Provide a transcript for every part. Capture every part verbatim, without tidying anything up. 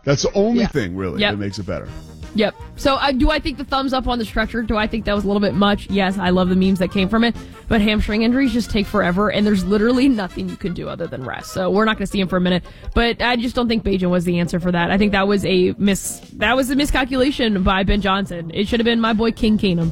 That's the only yeah. thing, really, yep. that makes it better. Yep. So uh, do I think the thumbs up on the stretcher? Do I think that was a little bit much? Yes, I love the memes that came from it. But hamstring injuries just take forever, and there's literally nothing you can do other than rest. So we're not going to see him for a minute. But I just don't think Bajan was the answer for that. I think that was a mis that was a miscalculation by Ben Johnson. It should have been my boy King Keenum.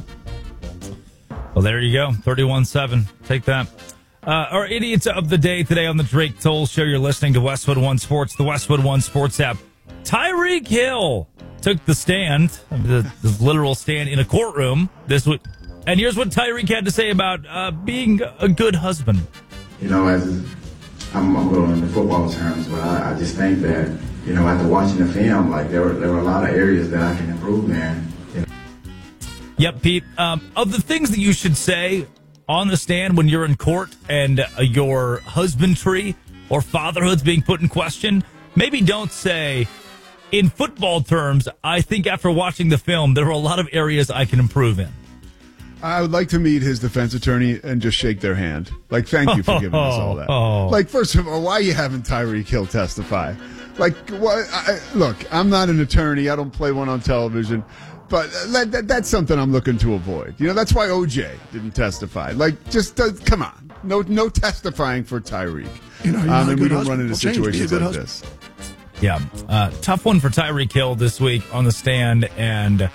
Well, there you go. thirty-one seven. Take that. Uh, our idiots of the day today on the Drake Toll Show. You're listening to Westwood One Sports, the Westwood One Sports app. Tyreek Hill took the stand, the, the literal stand in a courtroom this week. And here's what Tyreek had to say about uh, being a good husband. You know, as I'm, I'm going in the football terms, but I, I just think that, you know, after watching the film, like there were, there were a lot of areas that I can improve in. You know? Yep, Pete. Um, of the things that you should say on the stand when you're in court and uh, your husbandry or fatherhood's being put in question, maybe don't say, in football terms, I think after watching the film, there are a lot of areas I can improve in. I would like to meet his defense attorney and just shake their hand. Like, thank you for giving us all that. Oh. Like, first of all, why are you having Tyreek Hill testify? Like, what? I, look, I'm not an attorney. I don't play one on television. But that, that, that's something I'm looking to avoid. You know, that's why O J didn't testify. Like, just, uh, come on. No no testifying for Tyreek. You know, um, and we don't husband. run into We'll change, situations be a good like husband. this. Yeah, uh, tough one for Tyreek Hill this week on the stand, and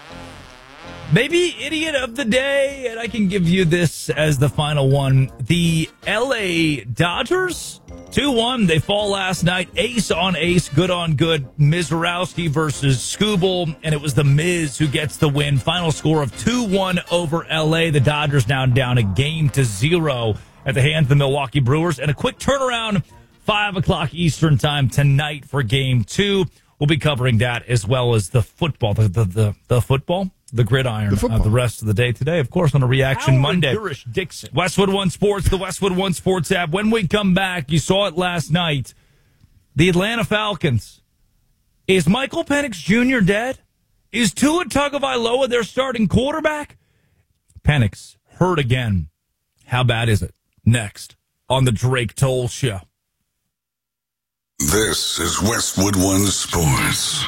maybe idiot of the day, and I can give you this as the final one. The L A Dodgers, two one, they fall last night, ace on ace, good on good, Mizorowski versus Skubal, and it was the Miz who gets the win. Final score of two one over L A. The Dodgers now down a game to zero at the hands of the Milwaukee Brewers, and a quick turnaround. Five o'clock Eastern time tonight for game two. We'll be covering that as well as the football, the the the, the football, the gridiron, the, uh, the rest of the day today. Of course, on a Reaction Howard Monday. Dixon. Westwood One Sports, the Westwood One Sports app. When we come back, you saw it last night. The Atlanta Falcons. Is Michael Penix Junior dead? Is Tua Tagovailoa their starting quarterback? Penix hurt again. How bad is it? Next on the Drake Toll Show. This is Westwood One Sports.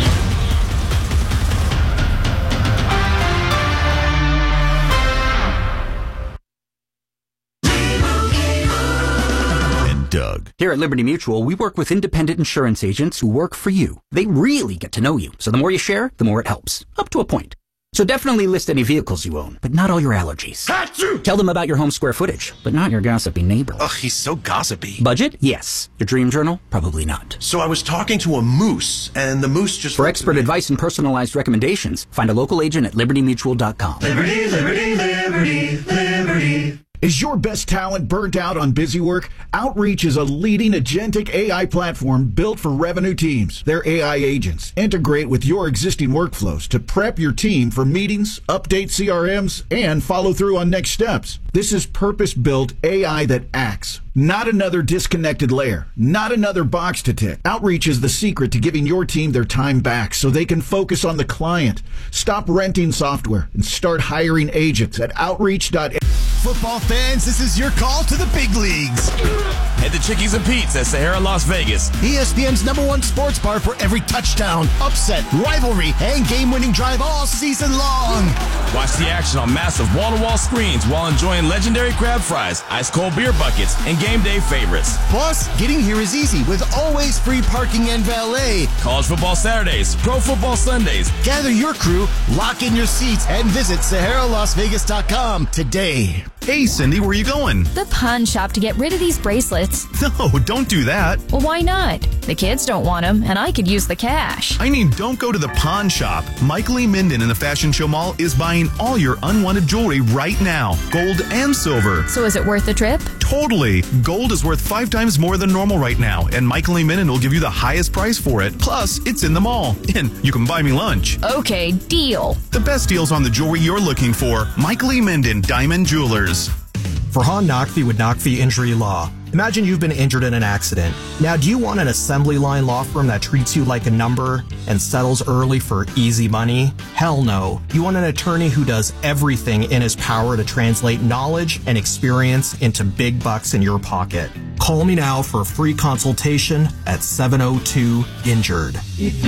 And Doug. Here at Liberty Mutual, we work with independent insurance agents who work for you. They really get to know you, so the more you share, the more it helps. Up to a point. So definitely list any vehicles you own, but not all your allergies. Achoo! Tell them about your home square footage, but not your gossipy neighbor. Ugh, he's so gossipy. Budget? Yes. Your dream journal? Probably not. So I was talking to a moose, and the moose just... For expert advice and personalized recommendations, find a local agent at liberty mutual dot com. Liberty, liberty, liberty, liberty. Is your best talent burnt out on busy work? Outreach is a leading agentic A I platform built for revenue teams. Their A I agents integrate with your existing workflows to prep your team for meetings, update C R Ms, and follow through on next steps. This is purpose-built A I that acts, not another disconnected layer, not another box to tick. Outreach is the secret to giving your team their time back so they can focus on the client. Stop renting software and start hiring agents at outreach dot a I. Football fans, this is your call to the big leagues. Head to Chickies and Pete's at Sahara, Las Vegas. E S P N's number one sports bar for every touchdown, upset, rivalry, and game-winning drive all season long. Watch the action on massive wall-to-wall screens while enjoying legendary crab fries, ice-cold beer buckets, and game day favorites. Plus, getting here is easy with always free parking and valet. College football Saturdays, pro football Sundays. Gather your crew, lock in your seats, and visit Sahara Las Vegas dot com today. Hey, Cindy, where are you going? The pawn shop to get rid of these bracelets. No, don't do that. Well, why not? The kids don't want them, and I could use the cash. I mean, don't go to the pawn shop. Michael E. Minden in the Fashion Show Mall is buying all your unwanted jewelry right now, gold and silver. So is it worth the trip? Totally. Gold is worth five times more than normal right now, and Michael E. Minden will give you the highest price for it. Plus, it's in the mall, and you can buy me lunch. Okay, deal. The best deals on the jewelry you're looking for. Michael E. Minden, Diamond Jewelers. Farhan Naqvi with Naqvi Injury Law. Imagine you've been injured in an accident. Now, do you want an assembly line law firm that treats you like a number and settles early for easy money? Hell no. You want an attorney who does everything in his power to translate knowledge and experience into big bucks in your pocket. Call me now for a free consultation at seven oh two injured.